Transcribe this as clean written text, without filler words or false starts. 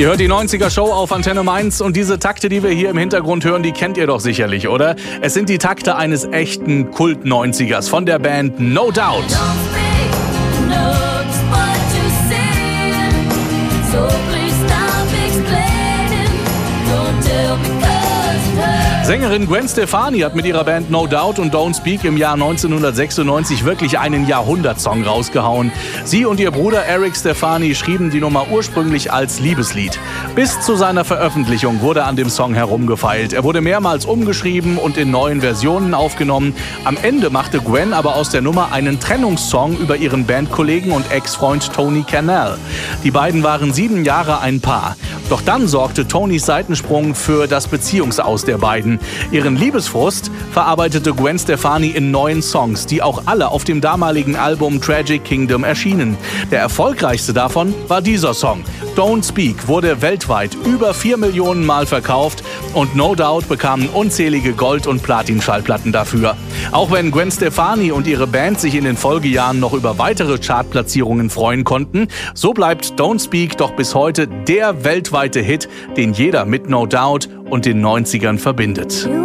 Ihr hört die 90er-Show auf Antenne Mainz und diese Takte, die wir hier im Hintergrund hören, die kennt ihr doch sicherlich, oder? Es sind die Takte eines echten Kult-90ers von der Band No Doubt. Sängerin Gwen Stefani hat mit ihrer Band No Doubt und Don't Speak im Jahr 1996 wirklich einen Jahrhundertsong rausgehauen. Sie und ihr Bruder Eric Stefani schrieben die Nummer ursprünglich als Liebeslied. Bis zu seiner Veröffentlichung wurde an dem Song herumgefeilt. Er wurde mehrmals umgeschrieben und in neuen Versionen aufgenommen. Am Ende machte Gwen aber aus der Nummer einen Trennungssong über ihren Bandkollegen und Ex-Freund Tony Kanal. Die beiden waren 7 Jahre ein Paar. Doch dann sorgte Tonys Seitensprung für das Beziehungsaus der beiden. Ihren Liebesfrust verarbeitete Gwen Stefani in 9 Songs, die auch alle auf dem damaligen Album Tragic Kingdom erschienen. Der erfolgreichste davon war dieser Song. Don't Speak wurde weltweit über 4 Millionen Mal verkauft und No Doubt bekamen unzählige Gold- und Platin-Schallplatten dafür. Auch wenn Gwen Stefani und ihre Band sich in den Folgejahren noch über weitere Chartplatzierungen freuen konnten, so bleibt Don't Speak doch bis heute der weltweite Hit, den jeder mit No Doubt und den 90ern verbindet.